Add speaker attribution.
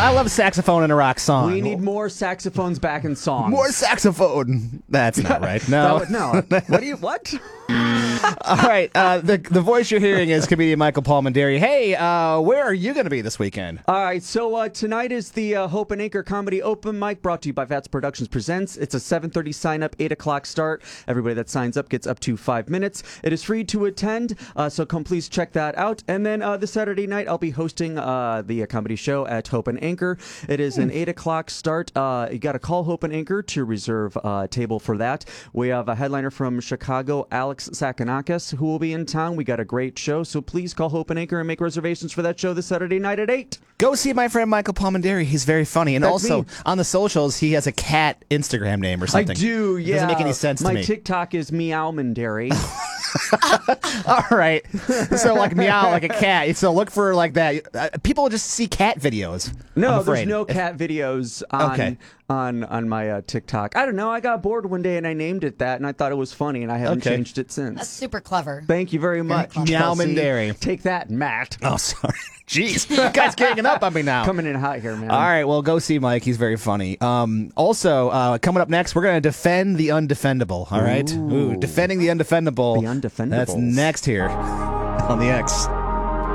Speaker 1: I love saxophone in a rock song.
Speaker 2: We need more saxophones back in songs.
Speaker 1: More saxophone. That's not right. No.
Speaker 2: No. What?
Speaker 1: All right. The voice you're hearing is comedian Michael Palmendary. Hey, where are you going to be this weekend?
Speaker 2: All right, so tonight is the Hope and Anchor Comedy Open Mic brought to you by Vats Productions Presents. It's a 7:30 sign-up, 8 o'clock start. Everybody that signs up gets up to 5 minutes. It is free to attend, so come please check that out. And then this Saturday night, I'll be hosting the comedy show at Hope and Anchor. It is an 8 o'clock start. You got to call Hope and Anchor to reserve a table for that. We have a headliner from Chicago, Alex Sakanakis, who will be in town. We got a great show, so please call Hope and Anchor and make reservations for that show this Saturday night at 8.
Speaker 1: Go see my friend Michael Palmendary. He's very funny. And
Speaker 2: That's
Speaker 1: also,
Speaker 2: me.
Speaker 1: on the socials, he has a cat Instagram name or something.
Speaker 2: I do, yeah.
Speaker 1: It doesn't make any sense to
Speaker 2: My
Speaker 1: me.
Speaker 2: TikTok is Meowmandary.
Speaker 1: All right. So, like, meow like a cat. So, look for, like, that. People just see cat videos.
Speaker 2: No,
Speaker 1: I'm afraid.
Speaker 2: there's no cat videos on
Speaker 1: Okay.
Speaker 2: on my TikTok. I don't know. I got bored one day and I named it that, and I thought it was funny, and I haven't
Speaker 1: Okay.
Speaker 2: changed it since.
Speaker 3: That's super clever.
Speaker 2: Thank you very much.
Speaker 3: clever.
Speaker 1: Meowmandary.
Speaker 2: Kelsey. Take that, Matt.
Speaker 1: Oh, sorry. Jeez. You guys ganging up on me now.
Speaker 2: Coming in hot here, man.
Speaker 1: All right, well, go see Mike. He's very funny. Also, coming up next, we're going to defend the undefendable, all right? Ooh, defending the undefendable.
Speaker 2: The undefendables.
Speaker 1: That's next here on the X.